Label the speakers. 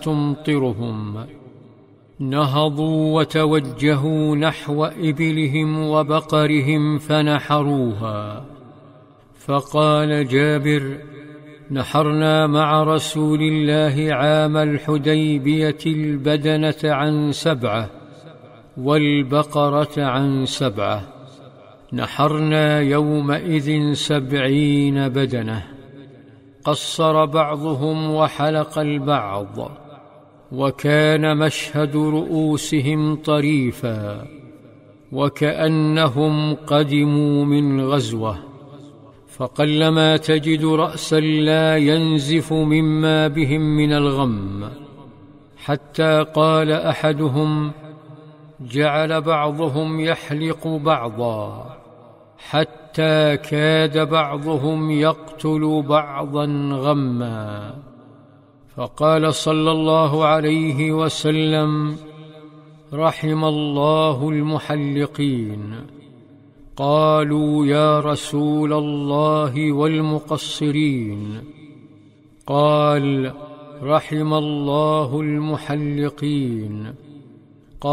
Speaker 1: تمطرهم. نهضوا وتوجهوا نحو إبلهم وبقرهم فنحروها. فقال جابر: نحرنا مع رسول الله عام الحديبية البدنة عن 7 والبقرة عن 7، نحرنا يومئذ 70 بدنة. قصر بعضهم وحلق البعض، وكان مشهد رؤوسهم طريفا وكأنهم قدموا من غزوة، فقلما تجد رأسا لا ينزف مما بهم من الغم، حتى قال أحدهم: جعل بعضهم يحلق بعضا، حتى كاد بعضهم يقتل بعضا غما. فقال صلى الله عليه وسلم: رحم الله المحلقين. قالوا: يا رسول الله والمقصرين؟ قال: رحم الله المحلقين.